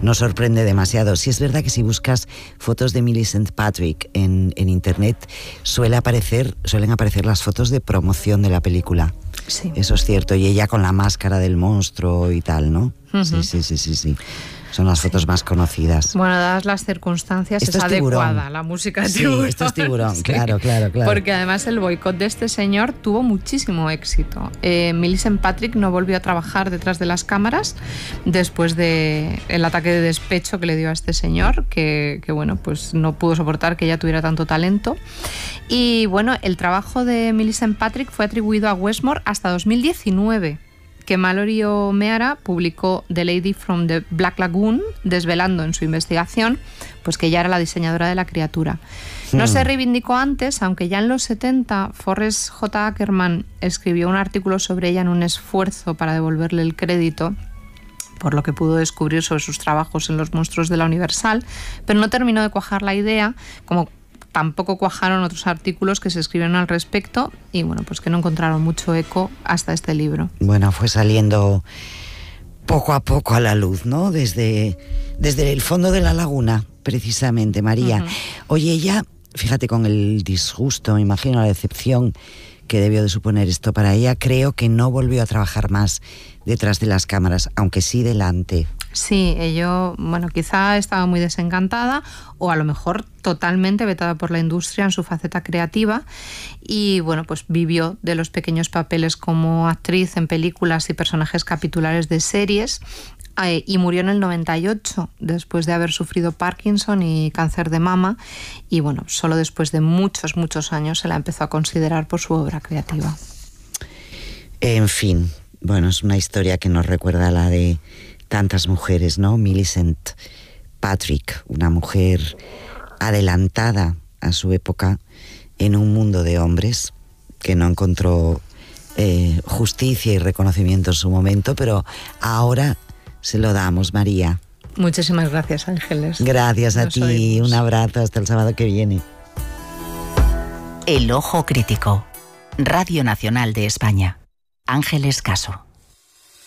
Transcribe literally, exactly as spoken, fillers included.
no sorprende demasiado. Sí es verdad que si buscas fotos de Millicent Patrick en, en internet, suele aparecer, suelen aparecer las fotos de promoción de la película. Sí. Eso es cierto, y ella con la máscara del monstruo y tal, ¿no? Uh-huh. Sí, sí, sí, sí, sí. Son las fotos más conocidas. Bueno, dadas las circunstancias, esto es, es adecuada la música de tiburón. Sí, esto es tiburón, sí. claro, claro, claro. Porque además el boicot de este señor tuvo muchísimo éxito. Eh, Millicent Patrick no volvió a trabajar detrás de las cámaras después del ataque de despecho que le dio a este señor, que, que bueno, pues no pudo soportar que ella tuviera tanto talento. Y bueno, el trabajo de Millicent Patrick fue atribuido a Westmore hasta dos mil diecinueve. Que Mallory O'Meara publicó The Lady from the Black Lagoon, desvelando en su investigación pues que ella era la diseñadora de la criatura. No hmm. se reivindicó antes, aunque ya en los setenta Forrest J. Ackerman escribió un artículo sobre ella en un esfuerzo para devolverle el crédito por lo que pudo descubrir sobre sus trabajos en Los monstruos de la Universal, pero no terminó de cuajar la idea, como tampoco cuajaron otros artículos que se escribieron al respecto y bueno, pues que no encontraron mucho eco hasta este libro. Bueno, fue saliendo poco a poco a la luz, ¿no? Desde, desde el fondo de la laguna, precisamente, María. Uh-huh. Oye, ella, fíjate, con el disgusto, me imagino, la decepción que debió de suponer esto para ella, creo que no volvió a trabajar más detrás de las cámaras, aunque sí delante. Sí, ello, bueno, quizá estaba muy desencantada o a lo mejor totalmente vetada por la industria en su faceta creativa y bueno, pues vivió de los pequeños papeles como actriz en películas y personajes capitulares de series eh, y murió en el noventa y ocho después de haber sufrido Parkinson y cáncer de mama y bueno, solo después de muchos, muchos años se la empezó a considerar por su obra creativa. En fin, bueno, es una historia que nos recuerda a la de tantas mujeres, ¿no? Millicent Patrick, una mujer adelantada a su época en un mundo de hombres que no encontró eh, justicia y reconocimiento en su momento, pero ahora se lo damos, María. Muchísimas gracias, Ángeles. Gracias a ti, oímos. Un abrazo, hasta el sábado que viene. El Ojo Crítico, Radio Nacional de España. Ángeles Caso.